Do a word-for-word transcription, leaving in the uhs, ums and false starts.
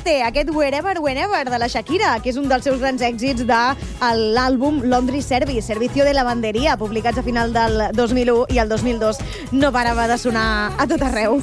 Fuerte, aquest Wherever, Whenever de la Shakira, que és un dels seus grans èxits de l'àlbum Laundry Service, Servicio de Lavanderia, publicats a final del dos mil u i el dos mil dos no parava de sonar a tot arreu.